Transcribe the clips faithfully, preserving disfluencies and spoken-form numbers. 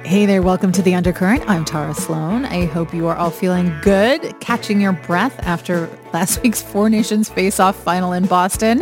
Hey there, welcome to The Undercurrent. I'm Tara Sloan. I hope you are all feeling good, catching your breath after last week's Four Nations Face-Off final in Boston.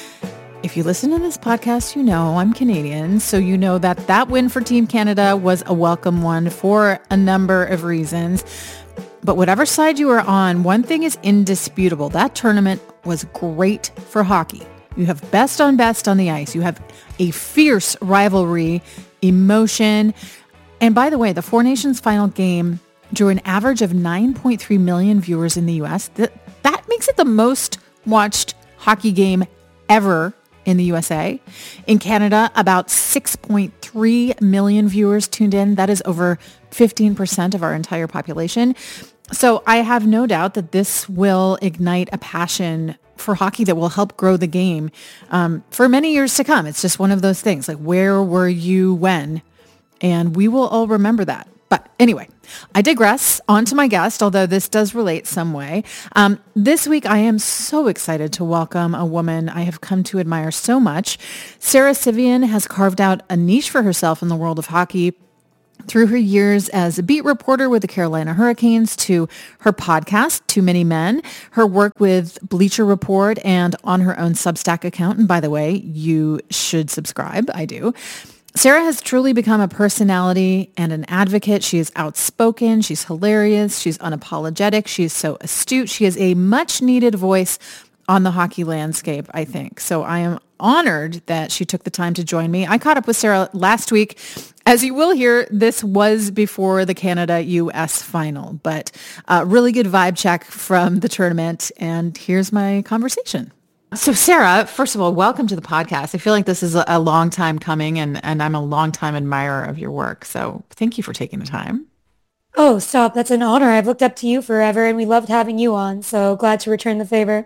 If you listen to this podcast, you know I'm Canadian, so you know that that win for Team Canada was a welcome one for a number of reasons. But whatever side you are on, one thing is indisputable. That tournament was great for hockey. You have best on best on the ice. You have a fierce rivalry, emotion. And by the way, the Four Nations final game drew an average of nine point three million viewers in the U S. That, that makes it the most watched hockey game ever in the U S A. In Canada, about six point three million viewers tuned in. That is over fifteen percent of our entire population. So I have no doubt that this will ignite a passion for hockey that will help grow the game um, for many years to come. It's just one of those things, like, where were you when? And we will all remember that. But anyway, I digress. On to my guest, although this does relate some way. Um, this week, I am so excited to welcome a woman I have come to admire so much. Sara Civian has carved out a niche for herself in the world of hockey through her years as a beat reporter with the Carolina Hurricanes, to her podcast, Too Many Men, her work with Bleacher Report, and on her own Substack account. And by the way, you should subscribe. I do. Sara has truly become a personality and an advocate. She is outspoken. She's hilarious. She's unapologetic. She's so astute. She is a much needed voice on the hockey landscape, I think. So I am honored that she took the time to join me. I caught up with Sara last week. As you will hear, this was before the Canada-U S final, but a really good vibe check from the tournament. And here's my conversation. So Sara, first of all, welcome to the podcast. I feel like this is a, a long time coming, and, and I'm a long time admirer of your work. So thank you for taking the time. Oh, stop. That's an honor. I've looked up to you forever, and we loved having you on. So glad to return the favor.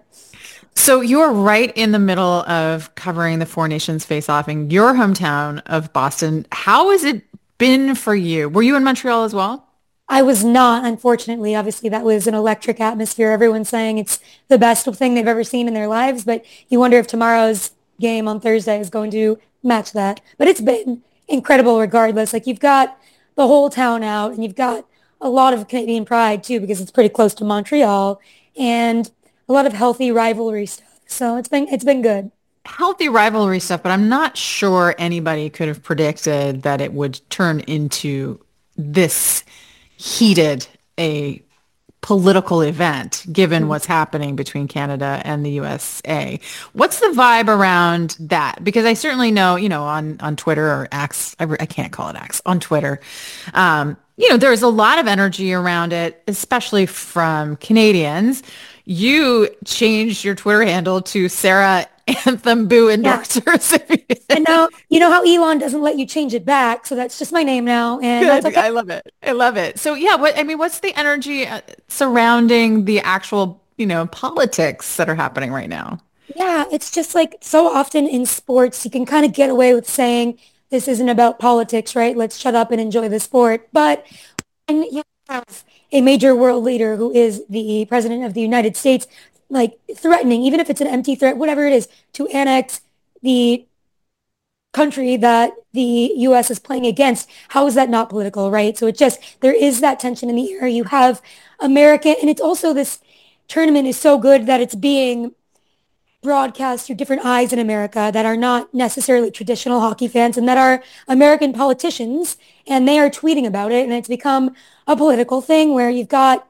So you're right in the middle of covering the Four Nations Face-Off in your hometown of Boston. How has it been for you? Were you in Montreal as well? I was not, unfortunately. Obviously, that was an electric atmosphere. Everyone's saying it's the best thing they've ever seen in their lives, but you wonder if tomorrow's game on Thursday is going to match that. But it's been incredible regardless. Like, you've got the whole town out, and you've got a lot of Canadian pride, too, because it's pretty close to Montreal, and a lot of healthy rivalry stuff. So it's been it's been good. Healthy rivalry stuff, but I'm not sure anybody could have predicted that it would turn into this heated a political event, given what's happening between Canada and the U S A. What's the vibe around that? Because I certainly know, you know, on, on Twitter or X, I, I can't call it X, on Twitter, um, you know, there's a lot of energy around it, especially from Canadians. You changed your Twitter handle to Sara Anthem Boo Endorsers. Yeah. And now, you know how Elon doesn't let you change it back, so that's just my name now, and Good. that's okay. I love it. I love it. So yeah, what I mean, what's the energy uh, surrounding the actual, you know, politics that are happening right now? Yeah, it's just like so often in sports, you can kind of get away with saying this isn't about politics, right? Let's shut up and enjoy the sport. But when you have a major world leader who is the president of the United States, like threatening, even if it's an empty threat, whatever it is, to annex the country that the U S is playing against, how is that not political, right? So it just, there is that tension in the air. You have America, and it's also, this tournament is so good that it's being broadcast through different eyes in America that are not necessarily traditional hockey fans, and that are American politicians, and they are tweeting about it, and it's become a political thing where you've got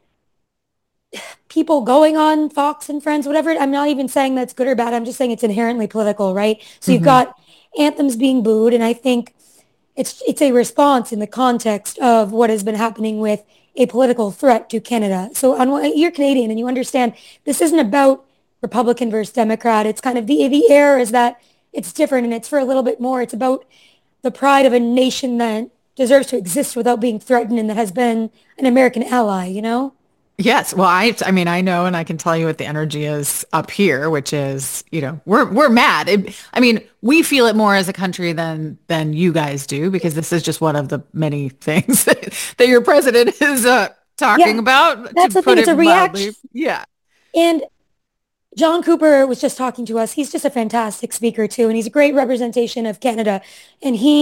people going on Fox and Friends, whatever. I'm not even saying that's good or bad. I'm just saying it's inherently political, right? So you've mm-hmm. got anthems being booed, and I think it's it's a response in the context of what has been happening with a political threat to Canada. So on, you're Canadian, and you understand this isn't about Republican versus Democrat. It's kind of the the air is that it's different, and it's for a little bit more. It's about the pride of a nation that deserves to exist without being threatened, and that has been an American ally, you know? Yes. Well, I, I mean, I know, and I can tell you what the energy is up here, which is, you know, we're, we're mad. It, I mean, we feel it more as a country than, than you guys do, because this is just one of the many things that, that your president is uh, talking yeah, about. That's the thing. It's a reaction. Mildly. Yeah. And John Cooper was just talking to us. He's just a fantastic speaker too, and he's a great representation of Canada. And he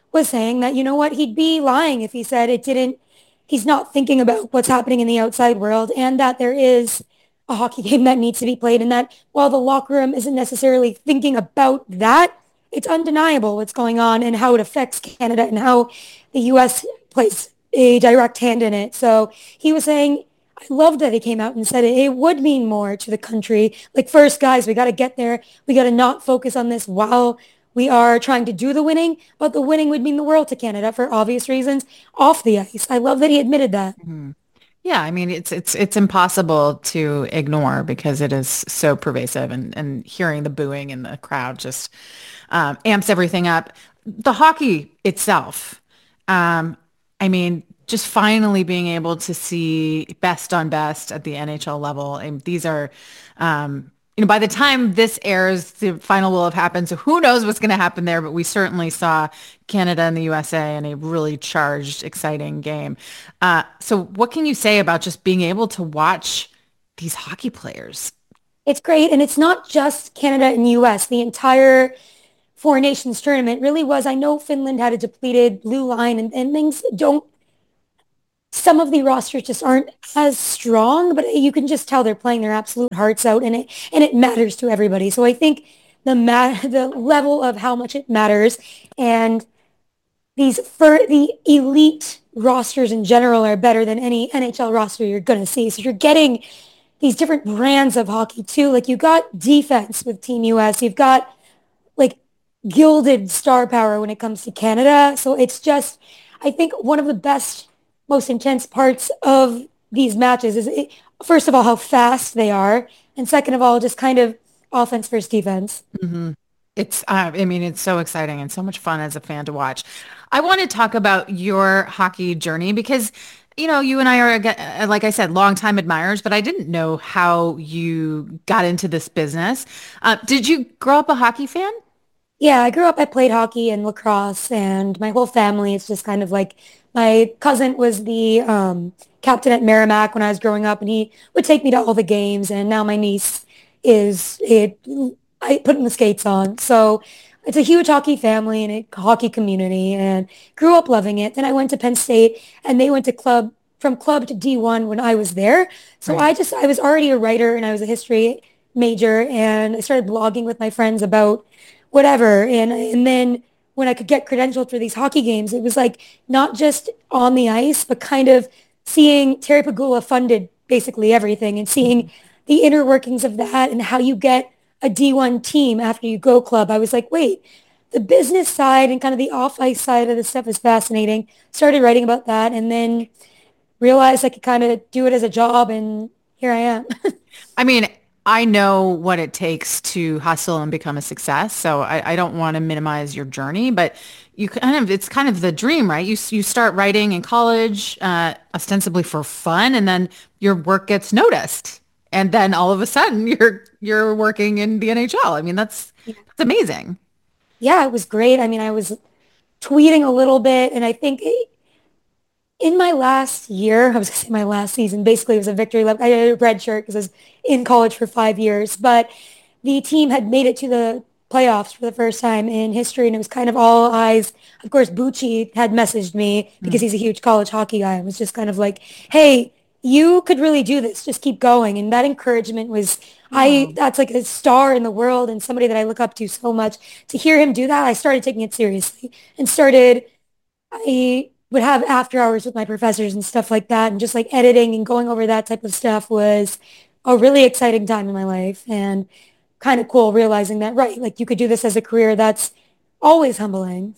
was saying that, you know what, he'd be lying if he said it didn't, he's not thinking about what's happening in the outside world and that there is a hockey game that needs to be played and that while the locker room isn't necessarily thinking about that, it's undeniable what's going on and how it affects Canada and how the U S plays a direct hand in it. So he was saying, I love that he came out and said it, it would mean more to the country. Like, first, guys, we got to get there. We got to not focus on this while we are trying to do the winning, but the winning would mean the world to Canada for obvious reasons off the ice. I love that he admitted that. Mhm. Yeah, I mean it's it's it's impossible to ignore because it is so pervasive, and and hearing the booing in the crowd just um, amps everything up. The hockey itself, um, I mean, just finally being able to see best on best at the N H L level. And these are, um, you know, by the time this airs, the final will have happened. So who knows what's going to happen there? But we certainly saw Canada and the U S A in a really charged, exciting game. Uh, so what can you say about just being able to watch these hockey players? It's great. And it's not just Canada and U S. The entire Four Nations tournament really was. I know Finland had a depleted blue line and, and things don't, some of the rosters just aren't as strong, but you can just tell they're playing their absolute hearts out and it, and it matters to everybody. So I think the ma- the level of how much it matters and these for the elite rosters in general are better than any N H L roster you're going to see. So you're getting these different brands of hockey too. Like you got defense with Team U S. You've got like gilded star power when it comes to Canada. So it's just, I think one of the best, most intense parts of these matches is, it, first of all, how fast they are. And second of all, just kind of offense versus defense. Mm-hmm. It's, uh, I mean, it's so exciting and so much fun as a fan to watch. I want to talk about your hockey journey because, you know, you and I are, uh, like I said, longtime admirers, but I didn't know how you got into this business. Uh, did you grow up a hockey fan? Yeah, I grew up, I played hockey and lacrosse, and my whole family is just kind of like my cousin was the um, captain at Merrimack when I was growing up, and he would take me to all the games. And now my niece is it. I putting the skates on, so it's a huge hockey family and a hockey community, and grew up loving it. Then I went to Penn State, and they went to club from club to D one when I was there. So Right. I just I was already a writer, and I was a history major, and I started blogging with my friends about whatever. And and then when I could get credentialed for these hockey games, it was like not just on the ice, but kind of seeing Terry Pagula funded basically everything and seeing the inner workings of that and how you get a D one team after you go club. I was like, wait, the business side and kind of the off-ice side of the stuff is fascinating. Started writing about that and then realized I could kind of do it as a job and here I am. I mean, I know what it takes to hustle and become a success. So I, I don't want to minimize your journey, but you kind of, it's kind of the dream, right? You, you start writing in college, uh, ostensibly for fun, and then your work gets noticed. And then all of a sudden you're, you're working in the N H L. I mean, that's, that's amazing. Yeah, it was great. I mean, I was tweeting a little bit and I think it, in my last year, I was going to say my last season, basically it was a victory lap. I had a red shirt because I was in college for five years, but the team had made it to the playoffs for the first time in history, and it was kind of all eyes. Of course, Bucci had messaged me because Mm. he's a huge college hockey guy and was just kind of like, hey, you could really do this. Just keep going. And that encouragement was, I, Oh. that's like a star in the world and somebody that I look up to so much. To hear him do that, I started taking it seriously and started I would have after hours with my professors and stuff like that. And just like editing and going over that type of stuff was a really exciting time in my life and kind of cool realizing that, right, like you could do this as a career. That's always humbling.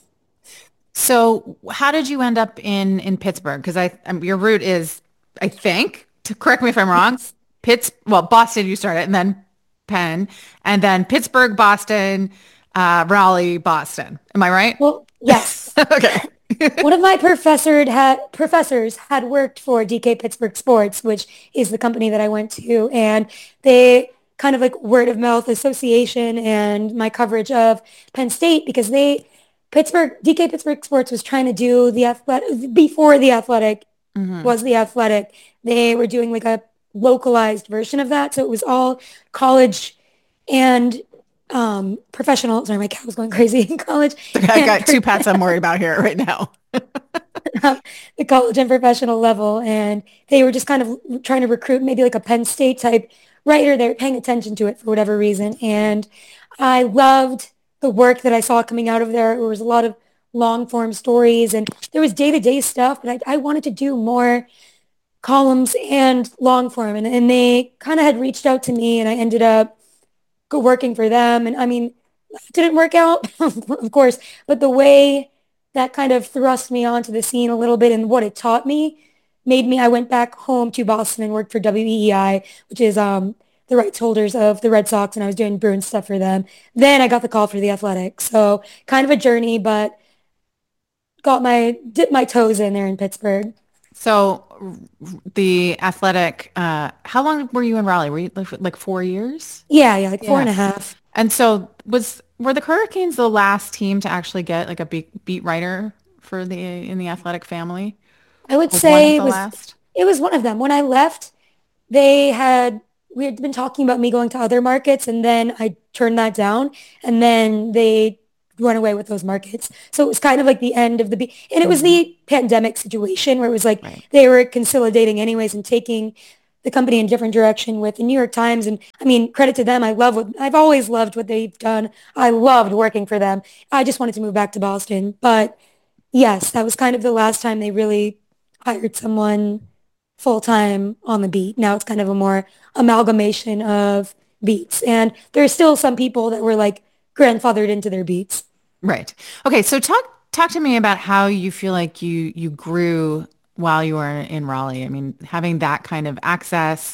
So how did you end up in in Pittsburgh? Because I um, your route is, I think, to correct me if I'm wrong, Yes. Pitts, well, Boston you started, and then Penn, and then Pittsburgh, Boston, uh, Raleigh, Boston. Am I right? Well, yes. Okay. One of my professor had professors had worked for D K Pittsburgh Sports, which is the company that I went to, and they kind of like word of mouth association and my coverage of Penn State because they Pittsburgh D K Pittsburgh Sports was trying to do the athletic before the athletic Hmm. was the athletic. They were doing like a localized version of that, so it was all college and um, professional, sorry, my cat was going crazy in college I and got two pets I'm worried about here right now. um, the college and professional level. And they were just kind of trying to recruit maybe like a Penn State type writer. They were paying attention to it for whatever reason. And I loved the work that I saw coming out of there. There was a lot of long form stories and there was day-to-day stuff, but I, I wanted to do more columns and long form. And, and they kind of had reached out to me and I ended up go working for them. And I mean, it didn't work out, of course, but the way that kind of thrust me onto the scene a little bit and what it taught me made me, I went back home to Boston and worked for W E E I, which is um, the rights holders of the Red Sox, and I was doing Bruins stuff for them. Then I got the call for the Athletic. So kind of a journey, but got my, dipped my toes in there in Pittsburgh. So the Athletic, uh, how long were you in Raleigh? Were you like, like four years? Yeah, yeah, like four Yeah. and a half. And so was were the Hurricanes the last team to actually get like a beat, beat writer for the in the Athletic family? I would Or one of say it the was, last? it was one of them. When I left, they had we had been talking about me going to other markets and then I turned that down and then they went away with those markets. So it was kind of like the end of the be and it was Mhm. the pandemic situation where it was like Right. they were consolidating anyways and taking the company in a different direction with the New York Times. And I mean, credit to them. I love what I've always loved what they've done. I loved working for them. I just wanted to move back to Boston. But yes, that was kind of the last time they really hired someone full time on the beat. Now it's kind of a more amalgamation of beats. And there's still some people that were like grandfathered into their beats. Right. Okay, so talk talk to me about how you feel like you you grew while you were in Raleigh. I mean, having that kind of access,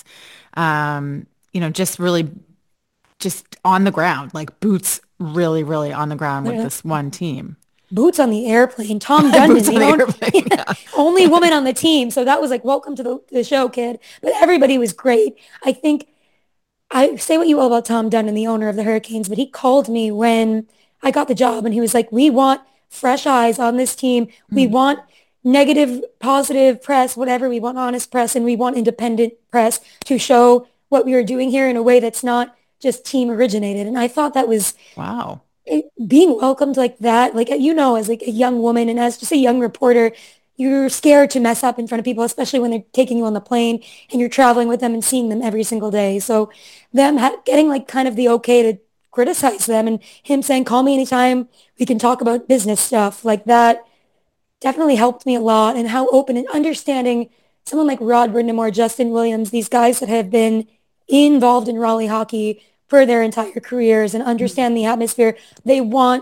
um, you know, just really just on the ground, like boots really, really on the ground with Yeah. this one team. Boots on the airplane. Tom Dundon, Boots on the the own, airplane. yeah, Yeah. only woman on the team. So that was like, welcome to the, the show, kid. But everybody was great. I think I say what you will about Tom Dundon, the owner of the Hurricanes, but he called me when I got the job and he was like, we want fresh eyes on this team. We Mm, want negative, positive press, whatever. We want honest press and we want independent press to show what we are doing here in a way that's not just team originated. And I thought that was wow. it, being welcomed like that, like you know, as like a young woman and as just a young reporter, you're scared to mess up in front of people, especially when they're taking you on the plane and you're traveling with them and seeing them every single day. So them ha- getting like kind of the okay to criticize them and him saying, call me anytime we can talk about business stuff like that definitely helped me a lot and how open and understanding someone like Rod Brindamore, Justin Williams, these guys that have been involved in Raleigh hockey for their entire careers and Mm, understand the atmosphere. They want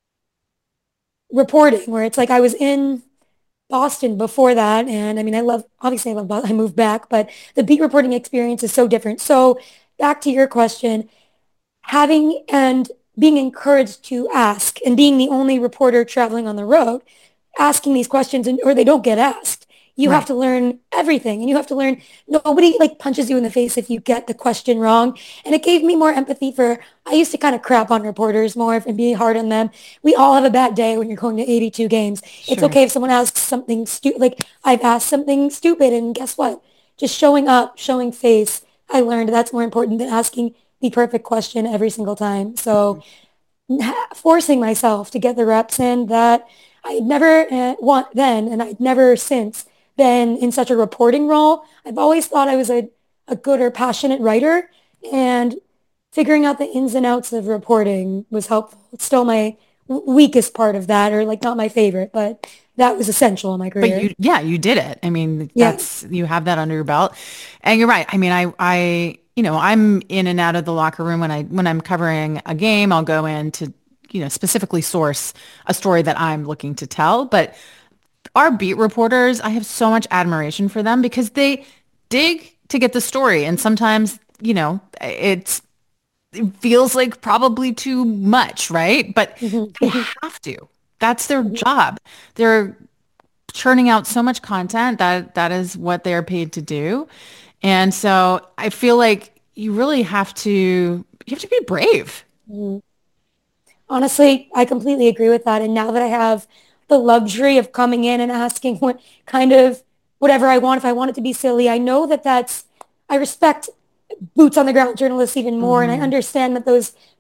reporting where it's like I was in Boston before that. And I mean, I love, obviously I love, Boston. I moved back, but the beat reporting experience is so different. So back to your question, having and being encouraged to ask and being the only reporter traveling on the road, asking these questions and, or they don't get asked. You have right. to learn everything and you have to learn nobody like punches you in the face if you get the question wrong. And it gave me more empathy for I used to kind of crap on reporters more and be hard on them. We all have a bad day when you're going to eighty-two games. It's Sure. okay if someone asks something stupid. Like I've asked something stupid and guess what? Just showing up, showing face. I learned that's more important than asking the perfect question every single time. So forcing myself to get the reps in that I'd never uh, want then and I'd never since been in such a reporting role. I've always thought I was a, a good or passionate writer and figuring out the ins and outs of reporting was helpful. It's still my w- weakest part of that or like not my favorite, but that was essential in my But career. you, yeah, you did it. I mean, Yeah. that's, you have that under your belt. And you're right. I mean, I, I, you know, I'm in and out of the locker room when I, when I'm covering a game, I'll go in to, you know, specifically source a story that I'm looking to tell. But our beat reporters, I have so much admiration for them because they dig to get the story. And sometimes, you know, it's, it feels like probably too much, right? But Mhm. they have to. That's their job. They're churning out so much content that that is what they're paid to do. And so I feel like you really have to you have to be brave. Mhm. Honestly, I completely agree with that. And now that I have the luxury of coming in and asking what kind of whatever I want, if I want it to be silly, I know that that's, I respect boots on the ground journalists even more. And I Mhm. understand that those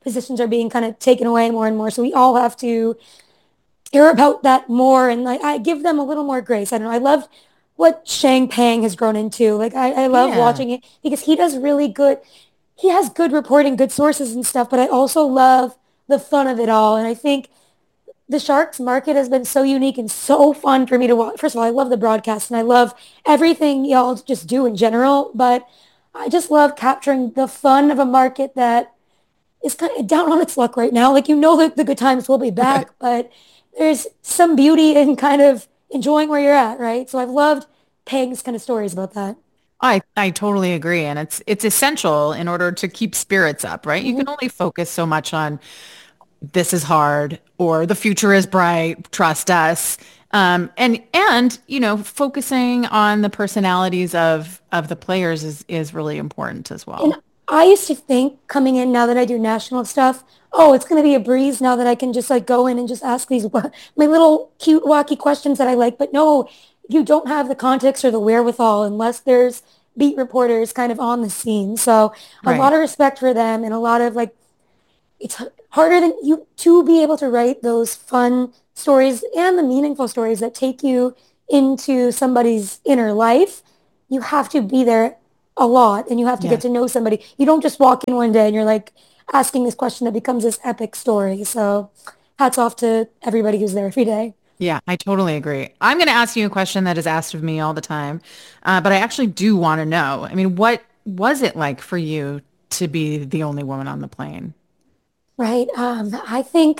positions are being kind of taken away more and more. So we all have to care about that more. And like, I give them a little more grace. I don't know. I love what Shang Pang has grown into. Like I, I love Yeah. watching it because he does really good. He has good reporting, good sources and stuff, but I also love the fun of it all. And I think the Sharks market has been so unique and so fun for me to watch. First of all, I love the broadcast and I love everything y'all just do in general, but I just love capturing the fun of a market that is kind of down on its luck right now. Like, you know that the good times will be back, but there's some beauty in kind of enjoying where you're at, right? So I've loved Peg's kind of stories about that. I I totally agree, and it's it's essential in order to keep spirits up, right? You can Mhm. only focus so much on this is hard or the future is bright, trust us. Um, and and you know, focusing on the personalities of of the players is is really important as And well. I used to think coming in now that I do national stuff, oh, it's going to be a breeze now that I can just like go in and just ask these wa- my little cute wacky questions that I like. But no, you don't have the context or the wherewithal unless there's beat reporters kind of on the scene. So a lot Right. of respect for them and a lot of like it's harder than you to be able to write those fun stories and the meaningful stories that take you into somebody's inner life. You have to be there a lot and you have to get Yeah. to know somebody. You don't just walk in one day and you're like asking this question that becomes this epic story. So hats off to everybody who's there every day. Yeah, I totally agree. I'm going to ask you a question that is asked of me all the time, uh, but I actually do want to know. I mean, what was it like for you to be the only woman on the plane? Right. Um, I think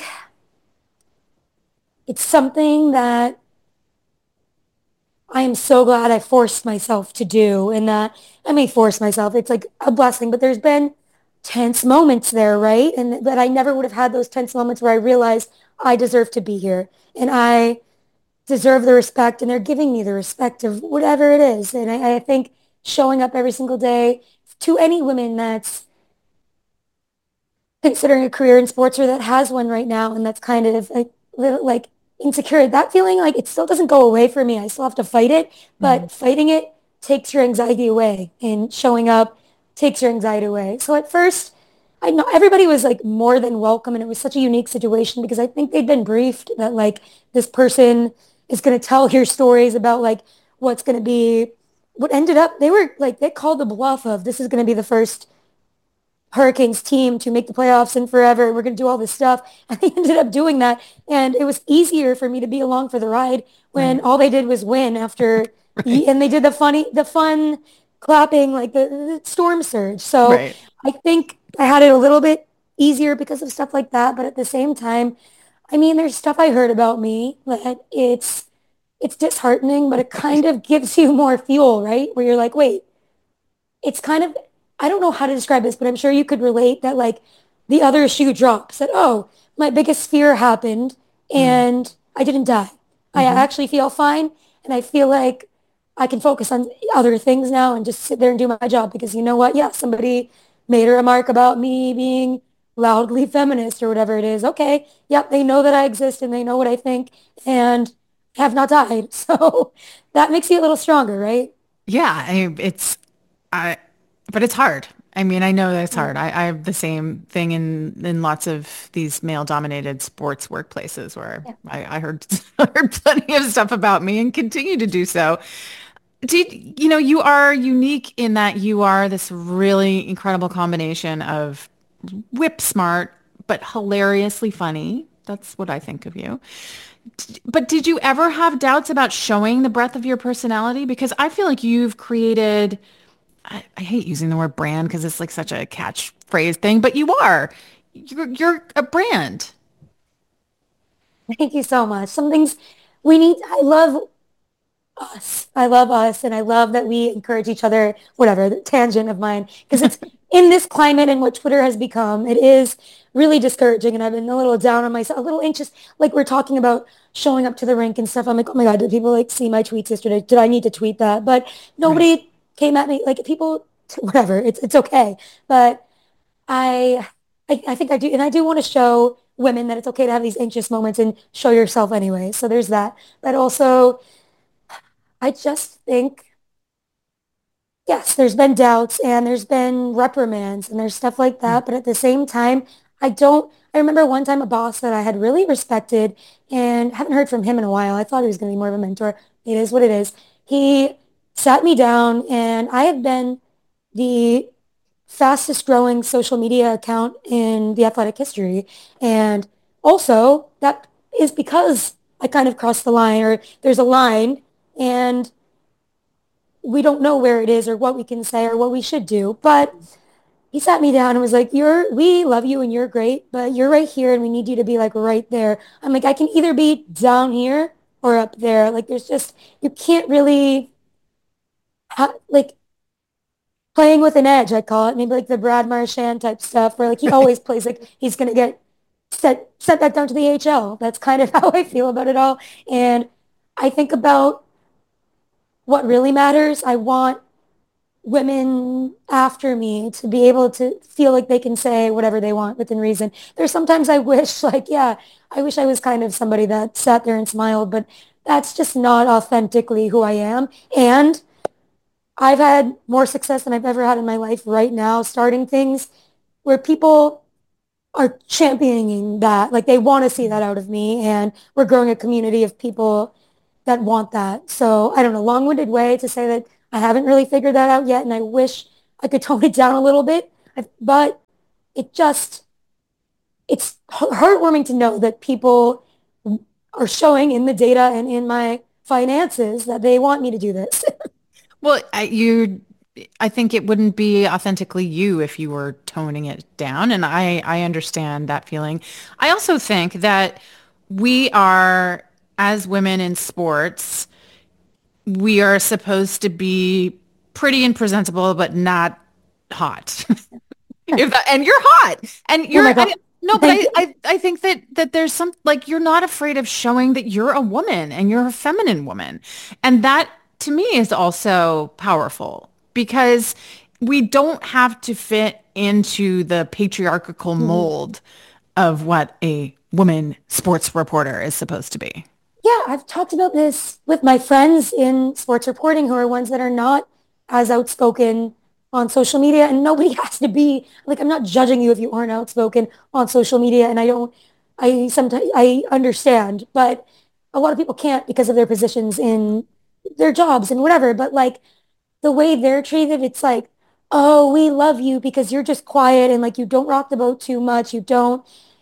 it's something that I am so glad I forced myself to do and that I may force myself. It's like a blessing, but there's been tense moments there, right? And that I never would have had those tense moments where I realized I deserve to be here and I deserve the respect and they're giving me the respect of whatever it is. And I, I think showing up every single day to any woman that's considering a career in sports or that has one right now and that's kind of a little like insecure, that feeling like it still doesn't go away for me. I still have to fight it, Mhm. but fighting it takes your anxiety away and showing up takes your anxiety away. So at first, I know everybody was like more than welcome and it was such a unique situation because I think they'd been briefed that like this person is going to tell your stories about like what's going to be what ended up they were like they called the bluff of this is going to be the first Hurricanes team to make the playoffs in forever. We're going to do all this stuff. And they ended up doing that. And it was easier for me to be along for the ride when Right. all they did was win after, Right. and they did the funny, the fun clapping, like the, the storm surge. So Right. I think I had it a little bit easier because of stuff like that. But at the same time, I mean, there's stuff I heard about me that it's, it's disheartening, but it kind of gives you more fuel, right? Where you're like, wait, it's kind of, I don't know how to describe this, but I'm sure you could relate that like the other shoe drops that, oh, my biggest fear happened Mm. and I didn't die. I Hmm. actually feel fine. And I feel like I can focus on other things now and just sit there and do my job because you know what? Yeah, somebody made a remark about me being loudly feminist or whatever it is. Okay. Yep. They know that I exist and they know what I think and have not died. So that makes you a little stronger, right? Yeah, I, it's I, but it's hard. I mean, I know that it's Yeah. hard. I, I have the same thing in in lots of these male-dominated sports workplaces where Yeah. I, I heard I heard plenty of stuff about me and continue to do so. Did you know you are unique in that you are this really incredible combination of whip smart but hilariously funny. That's what I think of you. But did you ever have doubts about showing the breadth of your personality? Because I feel like you've created I, I hate using the word brand because it's like such a catchphrase thing, but you are. You're you're a brand. Thank you so much. Some things we need, I love us. I love us and I love that we encourage each other, whatever, the tangent of mine, because it's in this climate and what Twitter has become, it is really discouraging and I've been a little down on myself, a little anxious. Like we're talking about showing up to the rink and stuff. I'm like, oh my God, did people like see my tweets yesterday? Did I need to tweet that? But Right. nobody came at me. Like people, whatever, it's, it's okay. But I, I, I think I do, and I do want to show women that it's okay to have these anxious moments and show yourself anyway. So there's that. But also, I just think, yes, there's been doubts and there's been reprimands and there's stuff like Mm. that. But at the same time, I don't, I remember one time a boss that I had really respected and haven't heard from him in a while. I thought he was going to be more of a mentor. It is what it is. He sat me down and I have been the fastest growing social media account in the athletic history. And also that is because I kind of crossed the line or there's a line and we don't know where it is or what we can say or what we should do. But he sat me down and was like, "You're, we love you and you're great, but you're right here and we need you to be like right there." I'm like, I can either be down here or up there. Like, there's just, you can't really, ha- like, playing with an edge, I call it. Maybe like the Brad Marchand type stuff where like he always plays like he's going to get set, set that down to the A H L. That's kind of how I feel about it all. And I think about what really matters. I want women after me to be able to feel like they can say whatever they want within reason. There's sometimes I wish like, yeah, I wish I was kind of somebody that sat there and smiled, but that's just not authentically who I am. And I've had more success than I've ever had in my life right now, starting things where people are championing that. Like they want to see that out of me. And we're growing a community of people that want that. So I don't know, long-winded way to say that I haven't really figured that out yet. And I wish I could tone it down a little bit. But it just, it's heartwarming to know that people are showing in the data and in my finances that they want me to do this. Well, I, you, I think it wouldn't be authentically you if you were toning it down. And I, I understand that feeling. I also think that we are, as women in sports, we are supposed to be pretty and presentable, but not hot. If that, and you're hot and Oh you're, my God. I, no, but Thank I, you. I, I think that, that there's some, like, you're not afraid of showing that you're a woman and you're a feminine woman. And that to me is also powerful because we don't have to fit into the patriarchal Mhm. mold of what a woman sports reporter is supposed to be. Yeah, I've talked about this with my friends in sports reporting who are ones that are not as outspoken on social media. And nobody has to be like, I'm not judging you if you aren't outspoken on social media. And I don't, I sometimes, I understand, but a lot of people can't because of their positions in their jobs and whatever. But like the way they're treated, it's like, oh, we love you because you're just quiet and like you don't rock the boat too much. You don't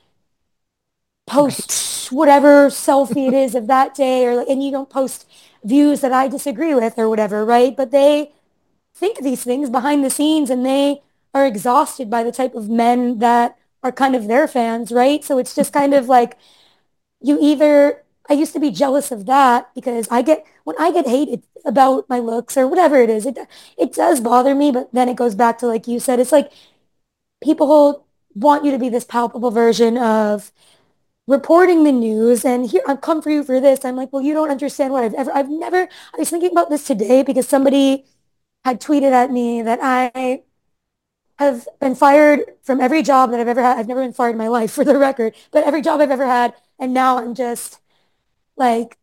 Right. post whatever selfie it is of that day or like, and you don't post views that I disagree with or whatever, right? But they think these things behind the scenes and they are exhausted by the type of men that are kind of their fans, right? So it's just kind of like you either I used to be jealous of that because I get when I get hated about my looks or whatever it is, it it does bother me, but then it goes back to like you said, it's like people want you to be this palpable version of reporting the news and here I've come for you for this. I'm like, well, you don't understand what I've ever I've never I was thinking about this today because somebody had tweeted at me that I have been fired from every job that I've ever had. I've never been fired in my life for the record, but every job I've ever had. And now I'm just like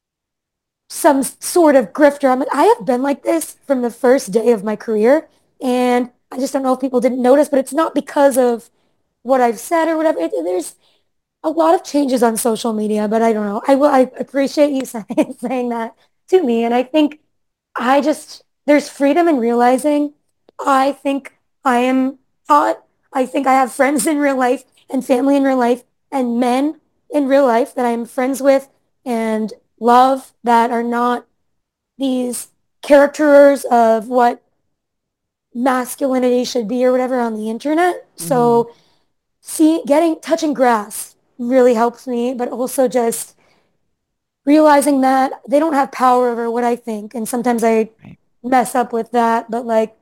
some sort of grifter. I'm like, I have been like this from the first day of my career. And I just don't know if people didn't notice, but it's not because of what I've said or whatever. It, there's a lot of changes on social media, but I don't know. I will, I appreciate you saying, saying that to me. And I think I just, there's freedom in realizing I think I am hot. I think I have friends in real life and family in real life and men in real life that I'm friends with and love that are not these characters of what masculinity should be or whatever on the internet. Mhm. So see, getting, touching grass really helps me, but also just realizing that they don't have power over what I think. And sometimes I Right. mess up with that, but like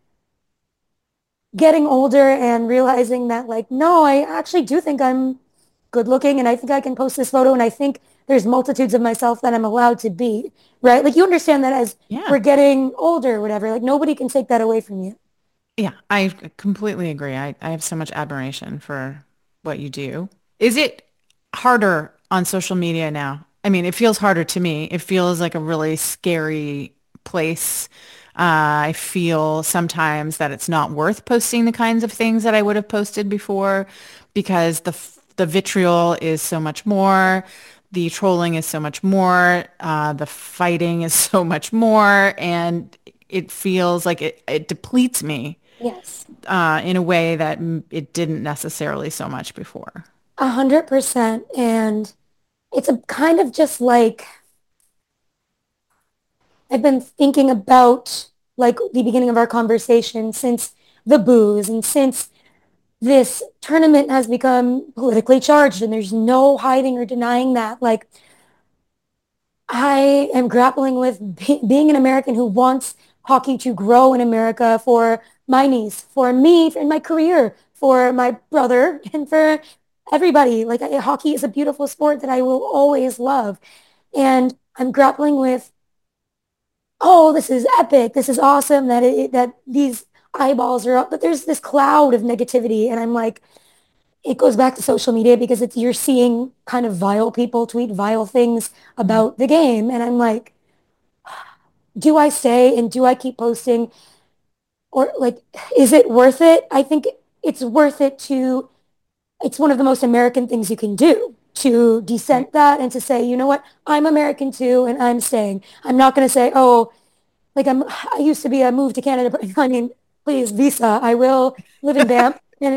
getting older and realizing that like, no, I actually do think I'm good looking and I think I can post this photo and I think there's multitudes of myself that I'm allowed to be, right? Like you understand that as Yeah. we're getting older or whatever, like nobody can take that away from you. Yeah, I completely agree. I, I have so much admiration for what you do. Is it harder on social media now? I mean, it feels harder to me. It feels like a really scary place. Uh, I feel sometimes that it's not worth posting the kinds of things that I would have posted before because the f- the vitriol is so much more, the trolling is so much more, uh, the fighting is so much more, and it feels like it, it depletes me Yes. uh, in a way that m- it didn't necessarily so much before. A hundred percent. And it's a kind of just like I've been thinking about like the beginning of our conversation since the booze and since this tournament has become politically charged and there's no hiding or denying that. Like I am grappling with be being an American who wants hockey to grow in America for my niece, for me, for in my career, for my brother, and for everybody. Like I, hockey is a beautiful sport that I will always love. And I'm grappling with, oh, this is epic. This is awesome that it, that these eyeballs are up, but there's this cloud of negativity. And I'm like, it goes back to social media because it's you're seeing kind of vile people tweet vile things Mm. about the game. And I'm like, do I stay and do I keep posting? Or like, is it worth it? I think it's worth it to, it's one of the most American things you can do to Right. dissent that and to say, you know what, I'm American too, and I'm staying. I'm not going to say, oh, like I'm, I used to be a move to Canada, but I mean, please, visa. I will live in Banff